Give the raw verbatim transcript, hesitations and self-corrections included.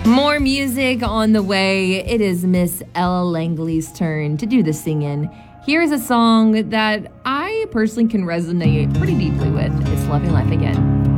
More music on the way. It is Miss Ella Langley's turn to do the singing. Here is a song that I personally can resonate pretty deeply with. It's Loving Life Again.